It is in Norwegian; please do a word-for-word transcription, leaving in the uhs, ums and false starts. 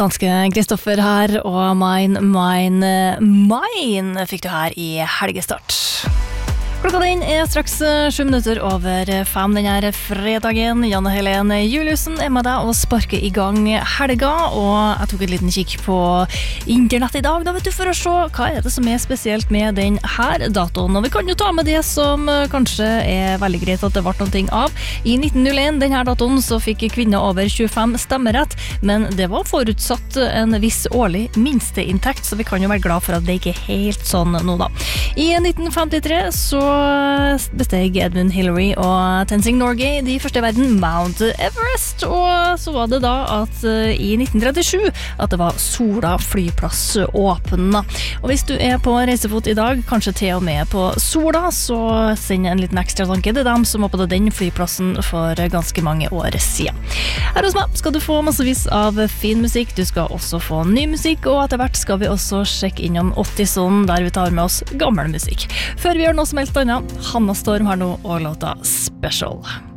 Danske Kristoffer her, og Mine, Mine, Mine fikk du her i helgestart. Klokka den er straks sju minutter over fem den her fredagen. Janne Helene Juliussen er med deg og sparker i gang helga, og jeg tok et liten kikk på internett i dag da, vet du, for å se hva er det som er spesielt med den her datoen. Og vi kan jo ta med det som kanskje er veldig greit at det ble noe av. I nitten null en, den her datoen, så fikk kvinner over tjuefem stemmerett, men det var forutsatt en viss årlig minsteinntekt, så vi kan jo være glad for at det ikke er helt sånn nå da. I nitten femtitre så besteg Edmund Hillary og Tenzing Norgay de første i verden Mount Everest, og så var det da at i nitten trettisju at det var Sola flyplass åpna. Og hvis du er på reisefot i dag, kanskje til og med på Sola, så send en liten ekstra tanke til dem som var på den flyplassen for ganske mange år siden. Her hos meg skal du få massevis av fin musikk, du skal også få ny musikk, og etter hvert skal vi også sjekke innom åttisonen der vi tar med oss gammel musikk. Før vi gjør noe som helst annet, Hanna Storm har nå og låta Special.